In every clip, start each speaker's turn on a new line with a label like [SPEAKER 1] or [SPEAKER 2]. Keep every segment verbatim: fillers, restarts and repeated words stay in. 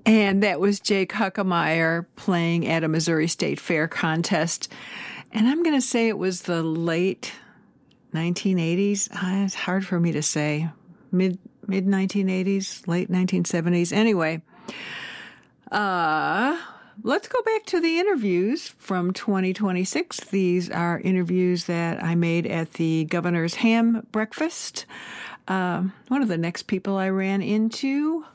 [SPEAKER 1] And that was Jake Huckemeyer playing at a Missouri State Fair contest. And I'm going to say it was the late nineteen eighties. Uh, it's hard for me to say. Mid, mid nineteen eighties, late nineteen seventies. Anyway, uh, let's go back to the interviews from twenty twenty-six. These are interviews that I made at the Governor's Ham Breakfast. Uh, one of the next people I ran into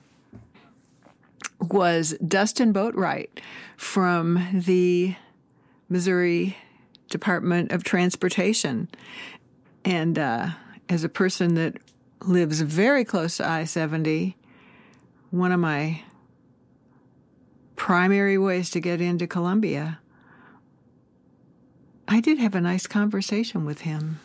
[SPEAKER 1] was Dustin Boatwright from the Missouri Department of Transportation. And uh, as a person that lives very close to I seventy, one of my primary ways to get into Columbia, I did have a nice conversation with him.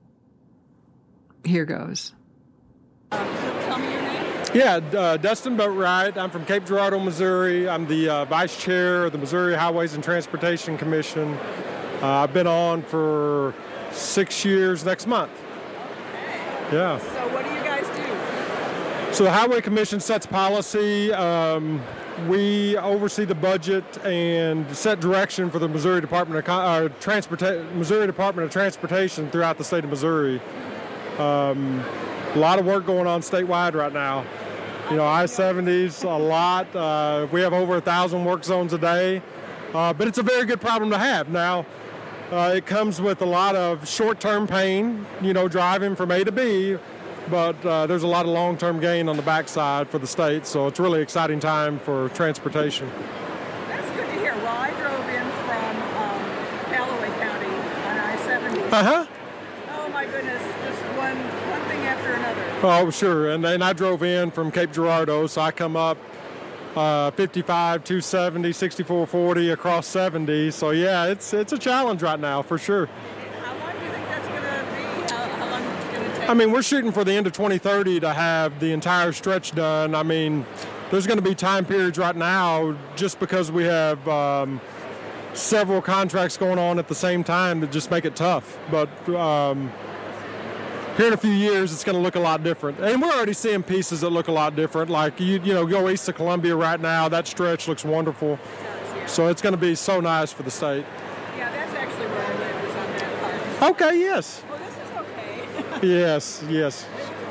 [SPEAKER 1] Here goes.
[SPEAKER 2] Uh, tell me your name.
[SPEAKER 3] Yeah, uh, Dustin Boatwright. I'm from Cape Girardeau, Missouri. I'm the uh, vice chair of the Missouri Highways and Transportation Commission. Uh, I've been on for six years next month.
[SPEAKER 2] Okay.
[SPEAKER 3] Yeah.
[SPEAKER 2] So what do you guys do?
[SPEAKER 3] So the Highway Commission sets policy. Um, we oversee the budget and set direction for the Missouri Department of uh, Transporta- Missouri Department of Transportation throughout the state of Missouri. Um, a lot of work going on statewide right now. You know, I seventies, a lot. Uh, we have over a thousand work zones a day, uh, but it's a very good problem to have. Now, uh, it comes with a lot of short-term pain, you know, driving from A to B, but uh, there's a lot of long-term gain on the backside for the state, so it's a really exciting time for transportation.
[SPEAKER 2] That's good to hear. Well, I drove in from um, Callaway County on I seventy.
[SPEAKER 3] Uh-huh.
[SPEAKER 2] Oh, my goodness, just one, one thing after another.
[SPEAKER 3] Oh, sure, and then I drove in from Cape Girardeau, so I come up uh, fifty-five, two seventy, sixty-four forty across seventy, so yeah, it's it's a challenge right now, for sure.
[SPEAKER 2] How long do you think that's going to be? How, how long is it going to take?
[SPEAKER 3] I mean, we're shooting for the end of twenty thirty to have the entire stretch done. I mean, there's going to be time periods right now just because we have um, several contracts going on at the same time that just make it tough. But um, here in a few years, it's going to look a lot different. And we're already seeing pieces that look a lot different. Like, you you know, go east of Columbia right now, that stretch looks wonderful.
[SPEAKER 2] Yeah.
[SPEAKER 3] So it's going to be so nice for the state.
[SPEAKER 2] Yeah, that's actually where I live, is on that part.
[SPEAKER 3] Okay, yes.
[SPEAKER 2] Well, this is okay.
[SPEAKER 3] Yes, yes.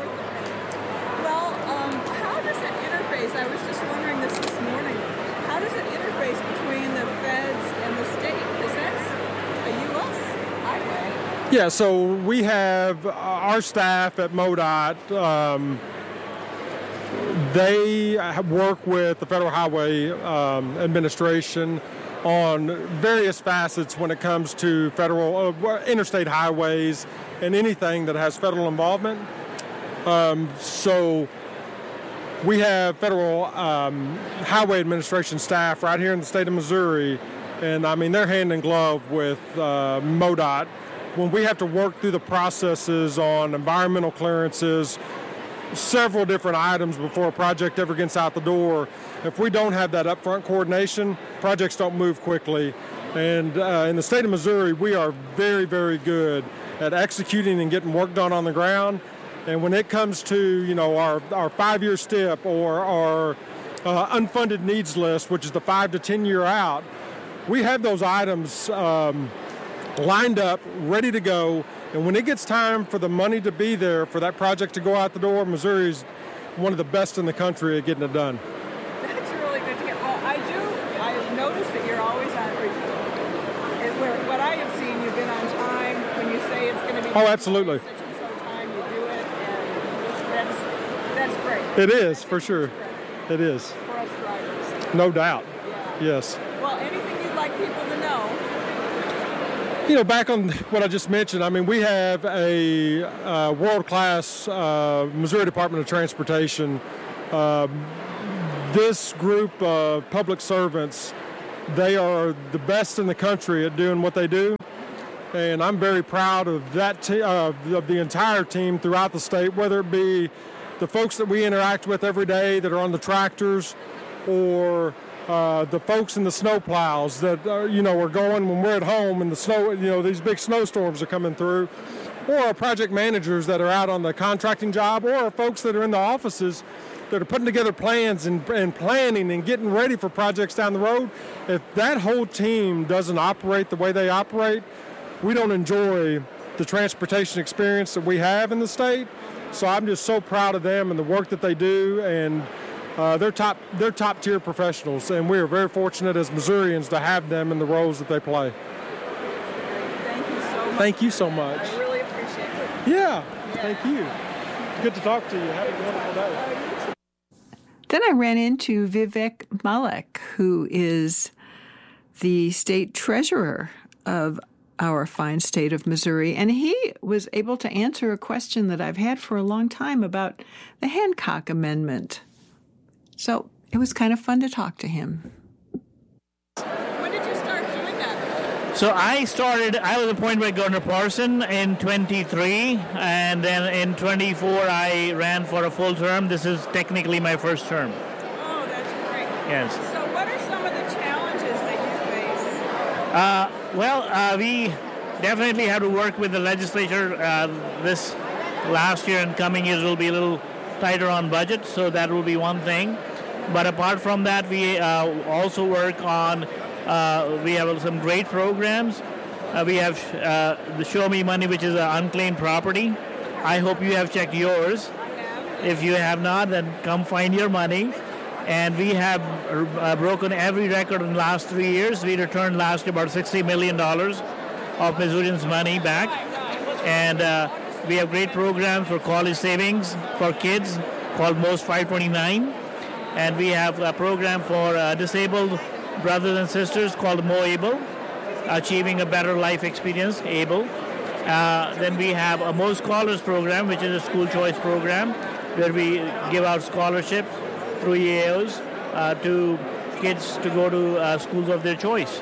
[SPEAKER 2] Well, um, how does it interface? I was just wondering this this morning. How does it interface between the feds and the state? Because that's a U S highway.
[SPEAKER 3] Yeah, so we have uh, our staff at MoDOT. Um, they work with the Federal Highway um, Administration on various facets when it comes to federal uh, interstate highways and anything that has federal involvement. Um, so we have Federal um, Highway Administration staff right here in the state of Missouri, and I mean, they're hand in glove with uh, MoDOT. When we have to work through the processes on environmental clearances, several different items before a project ever gets out the door, if we don't have that upfront coordination, projects don't move quickly. And uh, in the state of Missouri, we are very, very good at executing and getting work done on the ground. And when it comes to, you know, our, our five-year S T I P or our uh, unfunded needs list, which is the five to ten year out, we have those items um, lined up, ready to go. And when it gets time for the money to be there for that project to go out the door, Missouri is one of the best in the country at getting it done.
[SPEAKER 2] That's really good to get. Well, I do. I've noticed that you're always on record. And where, what I have seen, you've been on time. When you say it's going to be
[SPEAKER 3] Oh, absolutely.
[SPEAKER 2] such and so time, you do it, and that's that's great.
[SPEAKER 3] It is, for sure. It is.
[SPEAKER 2] For us drivers.
[SPEAKER 3] No doubt.
[SPEAKER 2] Yeah.
[SPEAKER 3] Yes.
[SPEAKER 2] Well, anything you'd like people to know?
[SPEAKER 3] You know, back on what I just mentioned, I mean, we have a uh, world-class uh, Missouri Department of Transportation. Uh, this group of public servants, they are the best in the country at doing what they do. And I'm very proud of that te- uh, of the entire team throughout the state, whether it be the folks that we interact with every day that are on the tractors, or Uh, the folks in the snow plows that, uh, you know, are going when we're at home and the snow, you know, these big snowstorms are coming through. or our project managers that are out on the contracting job, or our folks that are in the offices that are putting together plans and, and planning and getting ready for projects down the road. If that whole team doesn't operate the way they operate, we don't enjoy the transportation experience that we have in the state. So I'm just so proud of them and the work that they do, and uh, they're top they're top tier professionals, and we are very fortunate as Missourians to have them in the roles that they play.
[SPEAKER 2] Thank you so much.
[SPEAKER 3] Thank you so much.
[SPEAKER 2] I really appreciate it.
[SPEAKER 3] Yeah, yeah. Thank you. Good to talk to you. Have a wonderful day.
[SPEAKER 1] Then I ran into Vivek Malek, who is the state treasurer of our fine state of Missouri, and he was able to answer a question that I've had for a long time about the Hancock Amendment. So it was kind of fun to talk to him.
[SPEAKER 2] When did you start doing that?
[SPEAKER 4] So I started, I was appointed by Governor Parson in twenty-three, and then in twenty-four I ran for a full term. This is technically my first term.
[SPEAKER 2] Oh, that's great.
[SPEAKER 4] Yes.
[SPEAKER 2] So what are some of the challenges that you face?
[SPEAKER 4] Uh, well, uh, we definitely have to work with the legislature. Uh, this last year and coming years will be a little tighter on budget, so that will be one thing. But apart from that, we uh, also work on, uh, we have some great programs. Uh, we have uh, the Show Me Money, which is an unclaimed property. I hope you have checked yours. If you have not, then come find your money. And we have uh, broken every record in the last three years. We returned last year about sixty million dollars of Missourians' money back. And uh, we have great programs for college savings for kids called Most five twenty-nine. And we have a program for uh, disabled brothers and sisters called Mo Able, Achieving a Better Life Experience, Able. Uh, then we have a Mo Scholars program, which is a school choice program, where we give out scholarships through E A Os uh, to kids to go to uh, schools of their choice.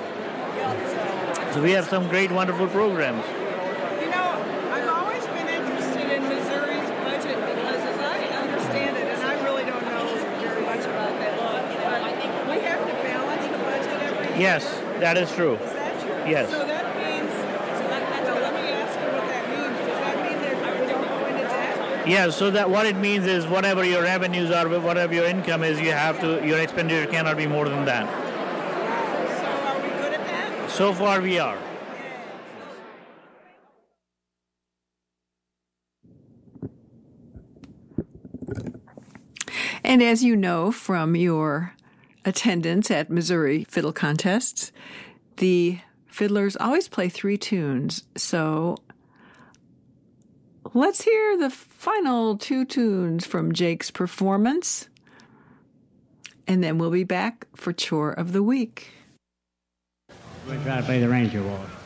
[SPEAKER 4] So we have some great, wonderful programs.
[SPEAKER 2] You know, I've always been interested in Missouri's budget because, as I understand it, and I really don't know very much about that, but we have to balance the budget every year.
[SPEAKER 4] Yes, that is true.
[SPEAKER 2] Is that true?
[SPEAKER 4] Yes.
[SPEAKER 2] So that means, so that, that, let me ask you what that means. Does that mean that we don't go into debt?
[SPEAKER 4] Yeah, so that what it means is whatever your revenues are, whatever your income is, you have to, your expenditure cannot be more than that.
[SPEAKER 2] So are we good at that?
[SPEAKER 4] So far we are.
[SPEAKER 1] And as you know from your attendance at Missouri Fiddle Contests, the fiddlers always play three tunes. So let's hear the final two tunes from Jake's performance, and then we'll be back for Chore of the Week.
[SPEAKER 5] We're going to try to play the Ranger Waltz.